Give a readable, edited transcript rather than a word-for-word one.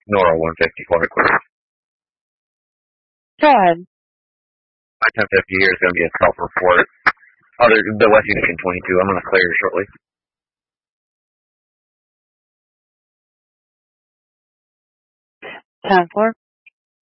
Nora 150 water clear. Go ahead. My 1050 here is going to be a self-report. The West Union 22. I'm going to clear shortly. 10-4.